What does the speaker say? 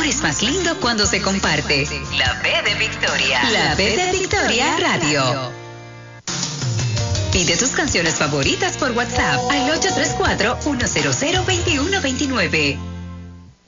amor es más lindo cuando se comparte. La B de Victoria. La B de Victoria Radio. Pide tus canciones favoritas por WhatsApp al 834-100-2129.